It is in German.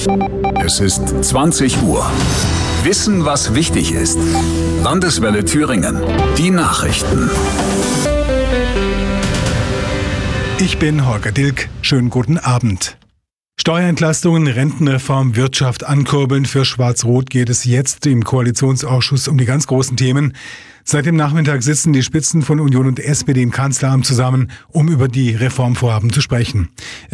Es ist 20 Uhr. Wissen, was wichtig ist. Landeswelle Thüringen. Die Nachrichten. Ich bin Holger Dilk. Schönen guten Abend. Steuerentlastungen, Rentenreform, Wirtschaft ankurbeln. Für Schwarz-Rot geht es jetzt im Koalitionsausschuss um die ganz großen Themen. Seit dem Nachmittag sitzen die Spitzen von Union und SPD im Kanzleramt zusammen, um über die Reformvorhaben zu sprechen.